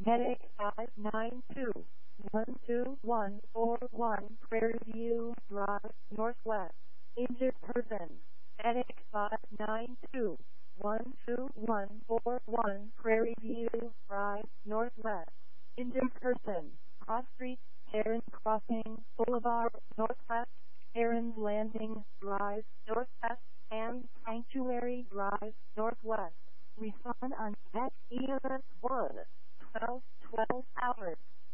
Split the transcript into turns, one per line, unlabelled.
Headache 592-12141 Prairie View Drive, Northwest. Injured person. Headache 592-12141 Prairie View Drive, Northwest. Injured person. Cross Street, Heron Crossing, Boulevard, Northwest. Heron's Landing Drive, Northwest, and Sanctuary Drive, Northwest. Respond on text EMS 1 12 12 hours.